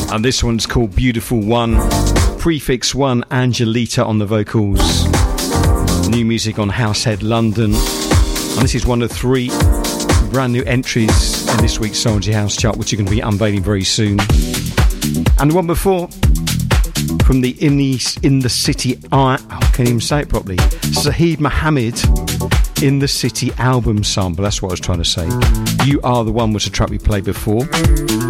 And this one's called Beautiful One. Prefix One, Angelita on the vocals. New music on Househead London. And this is one of 3 brand new entries in this week's Soul House chart, which are going to be unveiling very soon. And the one before, from the In the City, I can't even say it properly, Saheed Mohammed, In the City album sample. That's what I was trying to say. You Are the One was a track we played before.